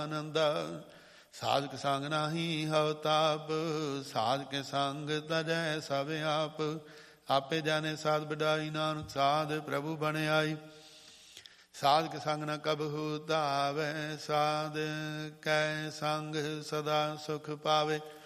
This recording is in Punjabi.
ਆਨੰਦਾ। ਸਾਧ ਕੇ ਸੰਗ ਨਾਹੀ ਹਉ ਤਾਪ, ਸਾਧ ਕੇ ਸੰਗ ਤਜੈ ਸਭ ਆਪ। ਆਪੇ ਜਾਣੇ ਸਾਧ ਵਡਾਈ, ਨਾਨਕ ਸਾਧ ਪ੍ਰਭੂ ਬਣ ਆਈ। ਸਾਧ ਕੇ ਸੰਗ ਨ ਕਬਹੂ ਧਾਵੈ, ਸਾਧ ਕੈ ਸੰਗ ਸਦਾ ਸੁਖ ਪਾਵੇ।